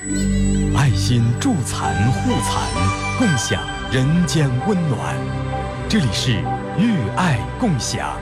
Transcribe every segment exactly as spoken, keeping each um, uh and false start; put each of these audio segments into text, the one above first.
爱心助残护残，共享人间温暖。这里是寓爱共享。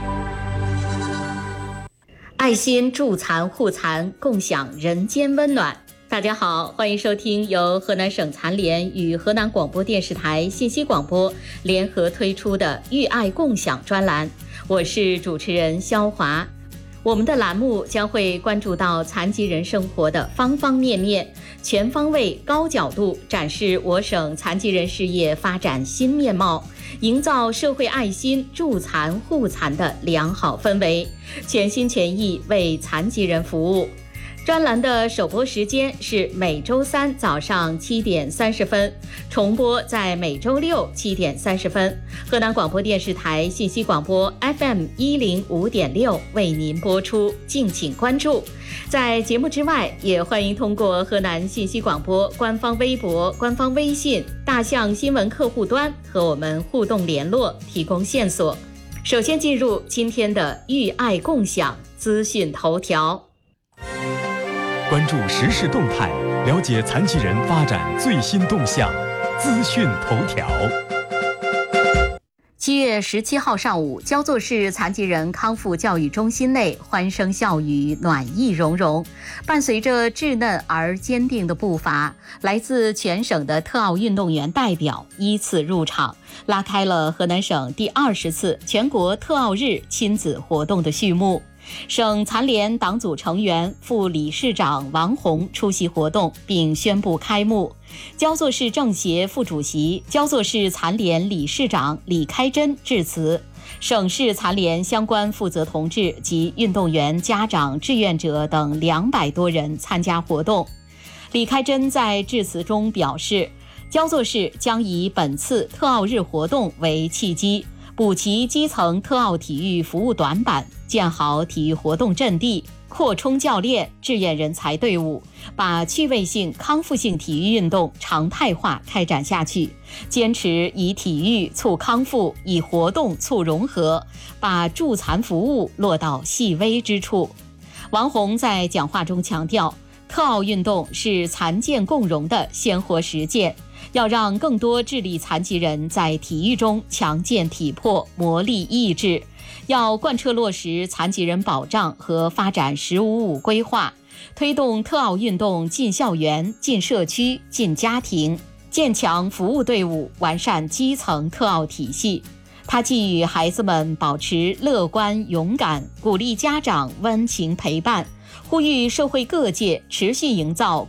爱心助残护残，共享人间温暖。大家好，欢迎收听由河南省残联与河南广播电视台信息广播联合推出的寓爱共享专栏，我是主持人肖华。我们的栏目将会关注到残疾人生活的方方面面，全方位高角度展示我省残疾人事业发展新面貌，营造社会爱心助残护残的良好氛围，全心全意为残疾人服务。专栏的首播时间是每周三早上七点三十分，重播在每周六七点三十分。河南广播电视台信息广播 F M 一零五点六为您播出，敬请关注。在节目之外，也欢迎通过河南信息广播官方微博、官方微信、大象新闻客户端和我们互动联络，提供线索。首先进入今天的寓爱共享资讯头条。 关注时事动态，了解残疾人发展最新动向。资讯头条。 七月十七号上午，焦作市残疾人康复教育中心内欢声笑语，暖意融融。伴随着稚嫩而坚定的步伐，来自全省的特奥运动员代表依次入场，拉开了河南省第二十次全国特奥日亲子活动的序幕。省残联党组成员、副理事长王红出席活动并宣布开幕。焦作市政协副主席、焦作市残联理事长李开珍致辞。省市残联相关负责同志及运动员家长、志愿者等两百多人参加活动。李开珍在致辞中表示，焦作市将以本次特奥日活动为契机，补齐基层特奥体育服务短板，建好体育活动阵地，扩充教练、志愿人才队伍，把趣味性、康复性体育运动常态化开展下去，坚持以体育促康复，以活动促融合，把助残服务落到细微之处。王红在讲话中强调，特奥运动是残健共融的鲜活实践，要让更多智力残疾人在体育中强健体魄，磨砺意志。要贯彻落实残疾人保障和发展十五五规划，推动特奥运动进校园、进社区、进家庭，建强服务队伍，完善基层特奥体系。他寄予孩子们保持乐观勇敢，鼓励家长温情陪伴，呼吁社会各界持续营造